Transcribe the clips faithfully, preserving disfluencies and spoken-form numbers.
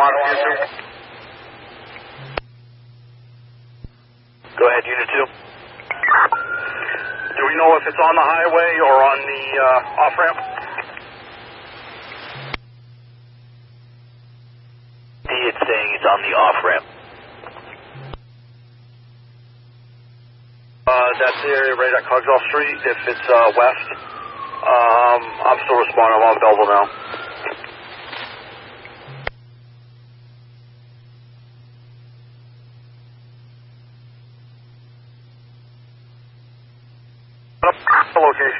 on Unit two. Go ahead, Unit two. Do we know if it's on the highway or on the uh, off-ramp? It's saying it's on the off-ramp. Uh, that's the area right at Cogswell Street. If it's uh, west, um, I'm still responding. I'm on Belleville now. The location.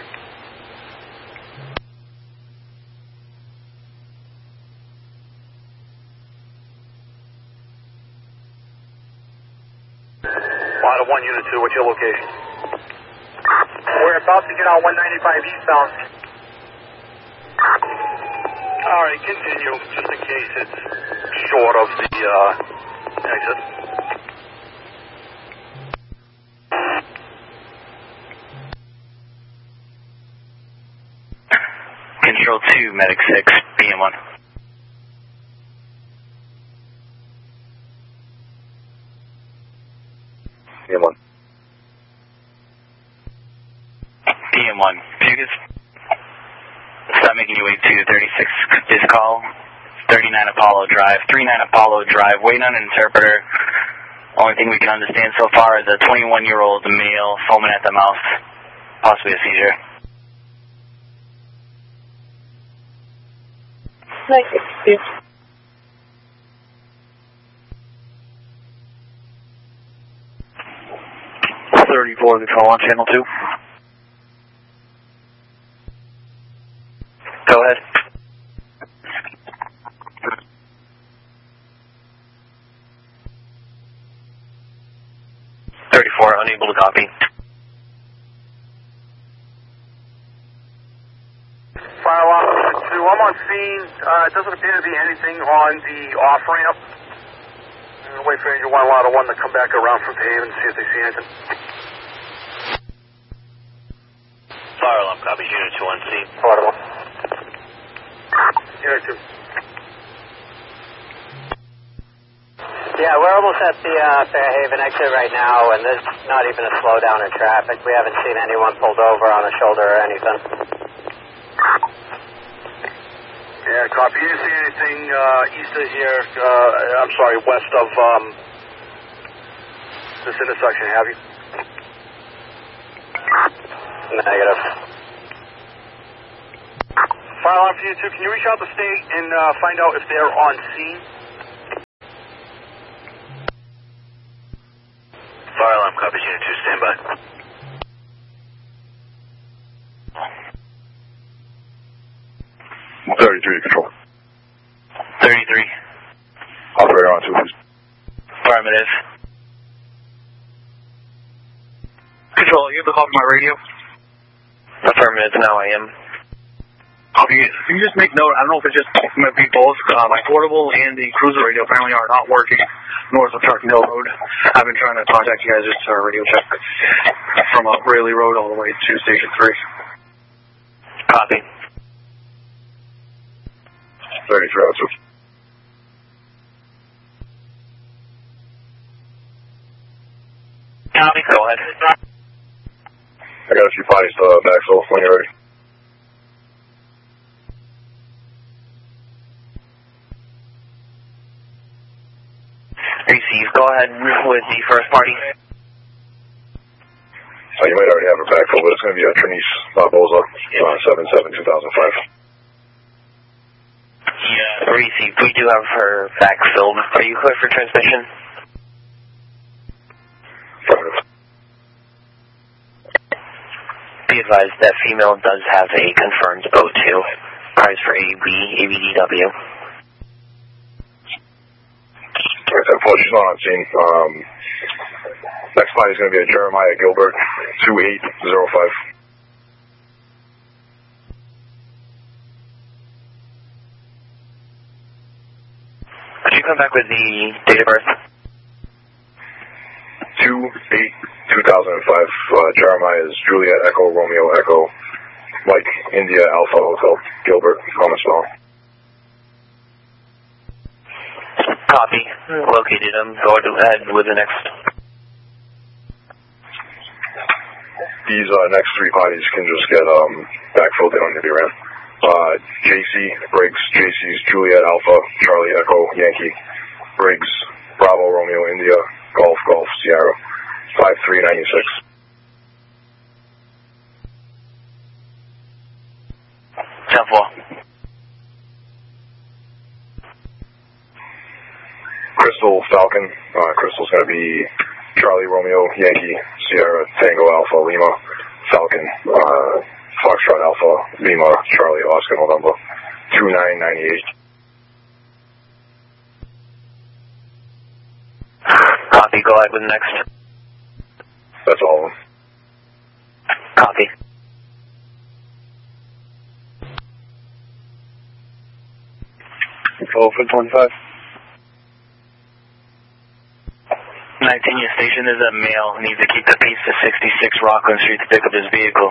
Line one, Unit two, what's your location? We're about to get on one ninety-five eastbound. All right, continue, just in case it's short of the uh, exit. Control two, Medic six, P M one. P M one. P M one. If you could stop making your way to thirty-six, this call, thirty-nine Apollo Drive, thirty-nine Apollo Drive, waiting on an interpreter. Only thing we can understand so far is a twenty-one-year-old male foaming at the mouth, possibly a seizure. Thank you. thirty-four, control on channel two. Go ahead. thirty-four, unable to copy. Fire alarm two, I'm on scene. Uh, it doesn't appear to be anything on the off-ramp. I'm going to wait for Angel one, Lotto one to come back around from pave and see if they see anything. Fire alarm copies, Unit two on scene. Lotto one. Unit two. Yeah, we're almost at the uh, Fairhaven exit right now, and there's not even a slowdown in traffic. We haven't seen anyone pulled over on a shoulder or anything. Yeah, copy. You didn't see anything uh, east of here, uh, I'm sorry, west of um, this intersection, have you? Negative. Fire alarm for you two, can you reach out to state and uh, find out if they're on scene? Fire alarm copies, Unit two, stand by. thirty-three, control. thirty-three. Operator on two, please. Affirmative. Control, you have the call from my radio? Affirmative, now I am. Copy. Can you just make note, I don't know if it's just might be both, uh, my portable and the cruiser radio apparently are not working north of Trucking Hill Road. I've been trying to contact you guys just for a radio check from uh, Rayleigh Road all the way to Station three. Copy. thirty-three, out two. Copy, go ahead. I got a few bodies to uh, backfill when you're ready. Receive, go ahead with the first party. So you might already have her backfill, but it's going to be a Trinice Barbosa, uh, seven seven two thousand five. Yeah, receive. We do have her backfilled. Are you clear for transmission? Affirmative. Be advised that female does have a confirmed O two. Price for A B, A B D W. Alright, ten four, she's not on scene. Um, next flight is going to be a Jeremiah Gilbert, two eight zero five. Could you come back with the date of birth? two eight two thousand five. Uh, Jeremiah is Juliet Echo, Romeo Echo, Mike, India, Alpha Hotel, Gilbert, Thomas Bell. Copy. Located him. Go ahead with the next. These uh, next three bodies can just get um, backfilled in on the ram. Uh, J C, Briggs, J C's Juliet Alpha, Charlie Echo, Yankee, Briggs, Bravo, Romeo, India, Golf, Golf, Sierra, five three ninety-six. ten four. Crystal, Falcon. Uh, Crystal's going to be Charlie, Romeo, Yankee, Sierra, Tango, Alpha, Lima, Falcon, uh, Foxtrot, Alpha, Lima, Charlie, Oscar, November, two nine ninety-eight. Copy. Go ahead with the next. That's all of them. Copy. Control for twenty-five. nineteen, your station is a male. Needs to keep the pace to sixty-six Rockland Street to pick up his vehicle.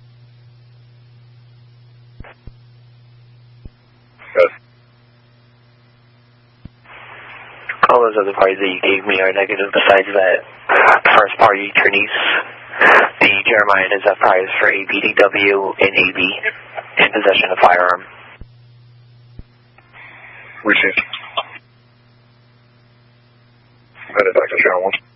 Yes. All those other parties that you gave me are negative besides that first party, Trinise. The Jeremiah is a prize for A B D W and A B in possession of firearm. Received. Headed back to channel one.